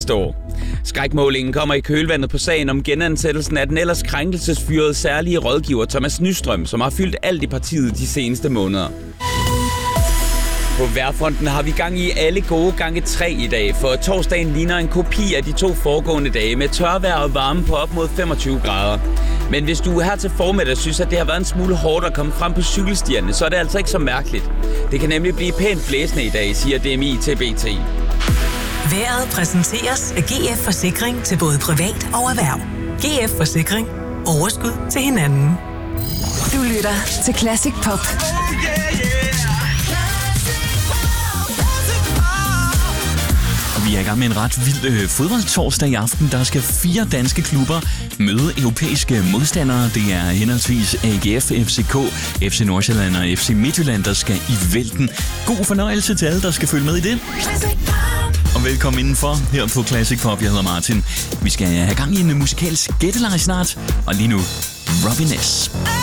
sidste år. Skrækmålingen kommer i kølvandet på sagen om genansættelsen af den ellers krænkelsesfyrede særlige rådgiver Thomas Nystrøm, som har fyldt alt i partiet de seneste måneder. På vejrfronten har vi gang i alle gode gange 3 i dag, for torsdagen ligner en kopi af de 2 foregående dage med tørvejr og varme på op mod 25 grader. Men hvis du her til formiddag synes, at det har været en smule hårdt at komme frem på cykelstierne, så er det altså ikke så mærkeligt. Det kan nemlig blive pænt blæsende i dag, siger DMI til BT. Vejret præsenteres af GF Forsikring til både privat og erhverv. GF Forsikring. Overskud til hinanden. Du lytter til Classic Pop. Vi er i gang med en ret vild fodboldtorsdag i aften. Der skal 4 danske klubber møde europæiske modstandere. Det er henholdsvis AGF, FCK, FC Nordsjælland og FC Midtjylland, der skal i vælten. God fornøjelse til alle, der skal følge med i det. Og velkommen indenfor her på Classic Pop. Jeg hedder Martin. Vi skal have gang i en musikalsk gættelej snart. Og lige nu, Robin S.